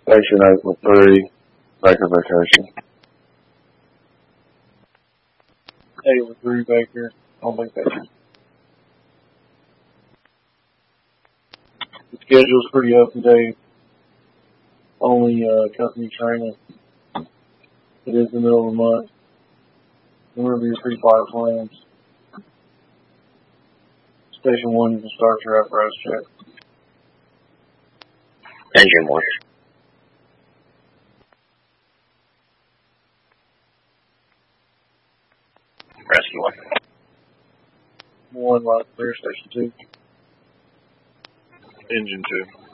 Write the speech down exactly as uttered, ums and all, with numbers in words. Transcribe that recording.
Station eight with three, Baker vacation. eight with three, Baker, on vacation. The schedule's pretty up to date. Only uh, company training. It is the middle of the month. Remember your pre-flight plans. Station one, you can start your apparatus check. Engine one. Rescue one. One, light clear, station two. Engine two.